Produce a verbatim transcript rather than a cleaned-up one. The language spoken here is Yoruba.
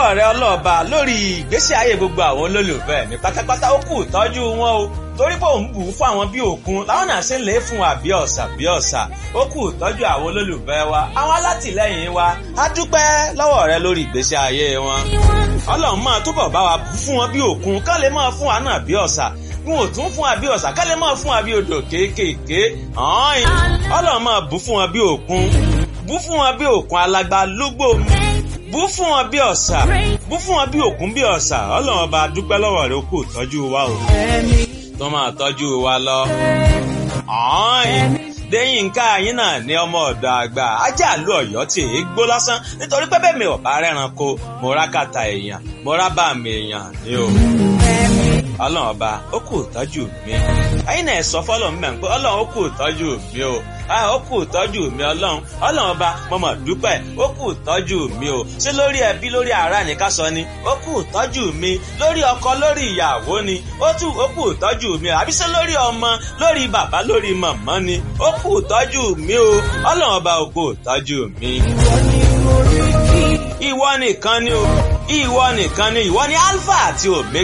lọ́wọ́ rẹ ọlọ́ọ̀ba lórí ìgbésí ayé gbogbo àwọn olólùfẹ́ mi pátápátá. Ó kù tọ́jú wọn o, torí pé òun bù ú fún àwọn bí òkun làwọn náà ṣe ń lè fún wa bí ọ̀sà bí ọ̀sà. Ó kù tọ́jú àwọn olólùfẹ́ wa, àwọn alátìlẹ́yìn wa. A dúpẹ́ lọ́wọ́ rẹ lórí ìgbésí ayé wọn. Ọlọ́run máa túbọ̀ bá wa bù fún wọn bí òkun, kán lè máa fún wa náà bí ọ̀sà. Wọn ò tún fún wa bí ọ̀sà, ká lè máa fún wa bí odò kéékèèké. Ọlọ́run máa bù fún wọn bí òkun, bù fún wọn bí òkun alágbá lúgbò, bù fún wọn bí ọ̀sà, bù fún wọn bí òkun bí ọ̀sà. Ọlọ́run ọba dúpẹ́ lọ́wọ́ rẹ, ó kù tọ́jú wa o, tó máa tọ́jú wa lọ. Déyìnká yín náà ní ọmọ ọ̀dọ̀ àgbà ajá àlú Ọ̀yọ́ tí èé gbó lásán, nítorí pé bẹ́ẹ̀ mi ò bá rẹ́ranko mo rá kàtà èèyàn, mo rá bá mi èèyàn ni o. Ọlọ́run ọba ó kù tọ́jú mi. Ẹ̀yin náà sọ fọ́lọ́run mẹ́rin pé Ọlọ́run ó kù tọ́jú mi o. Ó kù tọ́jú mi Ọlọ́run. Ọlọ́run ọba mo mà dúpẹ́, ó kù tọ́jú mi o. Ṣé lórí ẹbí lórí ará ni ká sọ ni? Ó kù tọ́jú mi. Lórí ọkọ lórí ìyàwó ni? Ó tù ó kù tọ́jú mi. Àbí ṣé lórí ọmọ lórí bàbá lórí màmá ni? Ó kù tọ́jú mi o. Ọlọ́run ọba ó kù tọ́jú mi. Ìwọ nìkan ni o. Ìwọ nìkan ni ìwọ ni Alpha àti Omega.